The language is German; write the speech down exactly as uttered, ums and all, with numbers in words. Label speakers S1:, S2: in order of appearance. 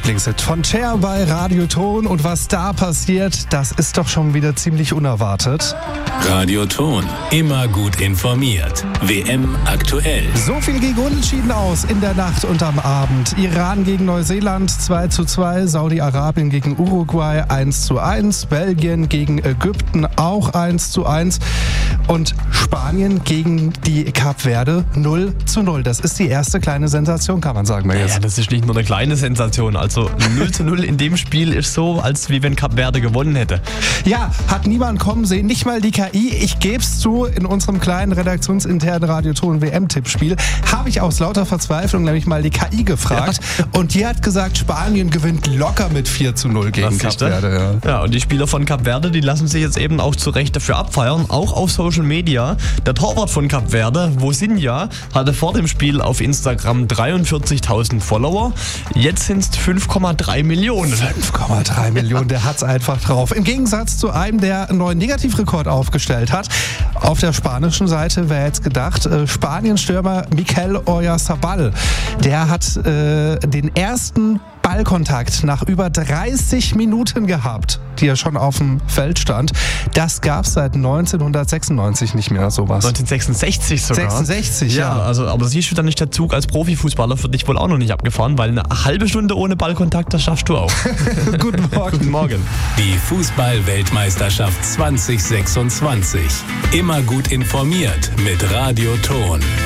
S1: Lieblingshit von Cher bei Radio Ton. Und was da passiert, das ist doch schon wieder ziemlich unerwartet.
S2: Radio Ton, immer gut informiert. W M aktuell.
S1: So viel gegen Unentschieden aus in der Nacht und am Abend. Iran gegen Neuseeland zwei zu zwei, Saudi-Arabien gegen Uruguay eins zu eins, Belgien gegen Ägypten auch eins zu eins und Spanien gegen die Kap Verde null zu null. Das ist die erste kleine Sensation, kann man sagen.
S3: Ja, das ist nicht nur eine kleine Sensation. Also null zu null in dem Spiel ist so, als wie wenn Kap Verde gewonnen hätte.
S1: Ja, hat niemand kommen sehen, nicht mal die K I. Ich geb's zu, in unserem kleinen redaktionsinternen Radioton-W M-Tippspiel habe ich aus lauter Verzweiflung nämlich mal die K I gefragt. Ja. Und die hat gesagt, Spanien gewinnt locker mit vier zu null gegen Kap Verde.
S3: Ja. ja, und die Spieler von Kap Verde, die lassen sich jetzt eben auch zu Recht dafür abfeiern, auch auf Social Media. Der Torwart von Kap Verde, Vozinha, hatte vor dem Spiel auf Instagram dreiundvierzigtausend Follower. Jetzt sind es fünf Komma drei Millionen.
S1: fünf Komma drei Millionen, der hat's einfach drauf. Im Gegensatz zu einem, der einen neuen Negativrekord aufgestellt hat. Auf der spanischen Seite wäre jetzt gedacht, äh, Spanien-Stürmer Mikel Oyarzabal, der hat äh, den ersten Ballkontakt nach über dreißig Minuten gehabt, die er schon auf dem Feld stand. Das gab es seit neunzehnhundertsechsundneunzig nicht mehr, sowas.
S3: neunzehnhundertsechsundsechzig sogar?
S1: sechsundsechzig, ja.
S3: ja. Also, aber siehst du dann nicht, der Zug als Profifußballer für dich wohl auch noch nicht abgefahren, weil eine halbe Stunde ohne Ballkontakt, das schaffst du auch.
S1: Guten Morgen.
S3: Guten Morgen.
S2: Die Fußball-Weltmeisterschaft zwanzig sechsundzwanzig. Immer gut informiert mit Radio Ton.